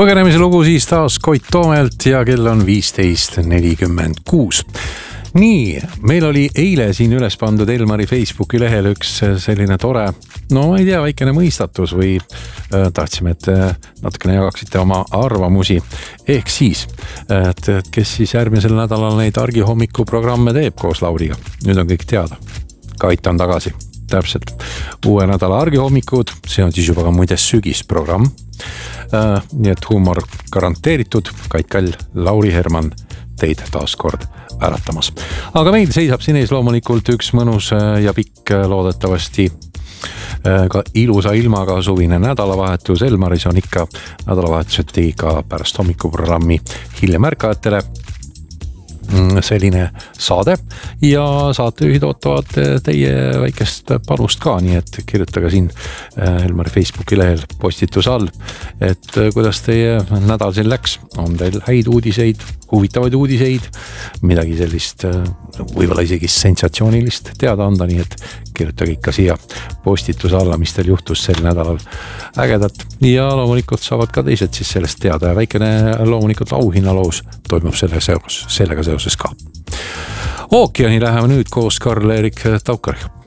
Põgenemise lugu siis taas Koit Toomelt ja kell on 15:46. Nii, meil oli eile siin üles pandud Elmari Facebooki lehel üks selline tore, no ma ei tea, väikene mõistatus või tahtsime, et natukene jagaksite oma arvamusi. Ehk siis, et kes siis järgmisel nädalal neid argihommiku programme teeb koos Lauriga. Nüüd on kõik teada. Kait on tagasi. Täpselt. Uue nädala argihommikud, see on siis juba ka muide sügisprogramm. Nii et huumor garanteeritud. Kait Kall, Lauri Herman teid taas kord äratamas. Aga meil seisab siin ees loomulikult üks mõnus ja pikk loodetavasti ka ilusa ilmaga suvine nädalavahetus. Elmaris on ikka nädalavahetuseti ka pärast hommikuprogrammi hiljem ärkajatele selline saade ja saatejuhid ootavad teie väikest panust ka, nii et kirjutage siin Elmari Facebooki lehel postituse all, et kuidas teie nädal siin läks, on teil häid uudiseid, huvitavaid uudiseid, midagi sellist võib-olla isegi sensatsioonilist teada anda, nii et kirjutage ikka siia postituse alla, mis teil juhtus sel nädalal ägedat ja loomulikult saavad ka teised siis sellest teada ja väikene loomulikult auhinnaloos toimub sellega seoses ka. Ookeani läheme nüüd koos Karl-Erik Taukariga.